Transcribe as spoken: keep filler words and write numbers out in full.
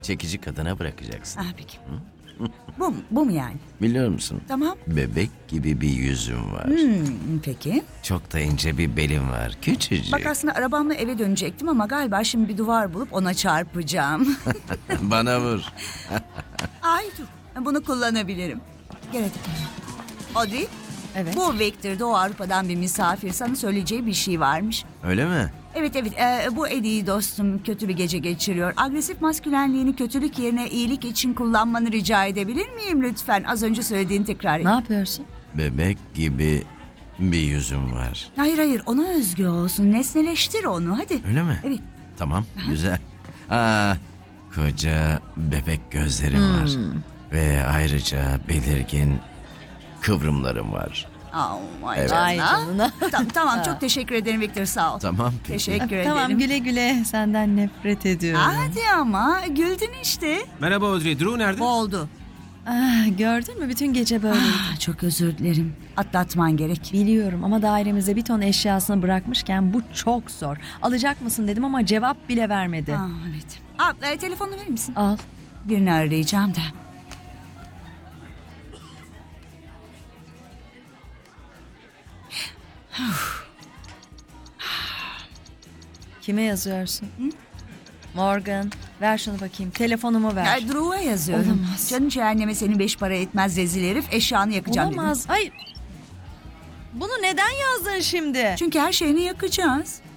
çekici kadına bırakacaksın. Ah peki. Bu, bu mu yani? Biliyor musun? Tamam. Bebek gibi bir yüzüm var. Hmm, peki. Çok da ince bir belim var. Küçücük. Bak aslında arabamla eve dönecektim ama galiba şimdi bir duvar bulup ona çarpacağım. Bana vur. Ay dur. Bunu kullanabilirim. Gel hadi. Audrey, Evet. bu Victor Doğu Avrupa'dan bir misafir. Sana söyleyeceği bir şey varmış. Öyle mi? Evet evet e, bu Eddie dostum kötü bir gece geçiriyor. Agresif maskülenliğini kötülük yerine iyilik için kullanmanı rica edebilir miyim lütfen? Az önce söylediğini tekrar et. Ne yapıyorsun? Bebek gibi bir yüzüm var. Hayır hayır ona özgü olsun. Nesneleştir onu hadi. Öyle mi? Evet. Tamam, güzel. Aa, koca bebek gözlerim var. Ve ayrıca belirgin kıvrımlarım var. Oh, vay Evet. canına. Ay canına. Ta- tamam çok teşekkür ederim Victor sağ ol. Tamam, peki. Teşekkür ederim. Tamam güle güle. Senden nefret ediyorum. Hadi ama güldün işte. Merhaba Audrey, Drew nerede? Bu oldu. Ah, gördün mü? Bütün gece böyleydi. Ah, çok özür dilerim. Atlatman gerek. Biliyorum ama dairemizde bir ton eşyasını bırakmışken bu çok zor. Alacak mısın dedim ama cevap bile vermedi. Ah, evet. Aa, e, telefonu verir misin? Al. Birini arayacağım da. Kime yazıyorsun? Morgan, ver şunu bakayım. Telefonumu ver. Ya, Drew'a yazıyorum. Olamaz. Canım cehenneme senin beş para etmez rezil herif eşyanı yakacağım Olamaz. Hayır. Bunu neden yazdın şimdi? dedim. Çünkü her şeyini yakacağız.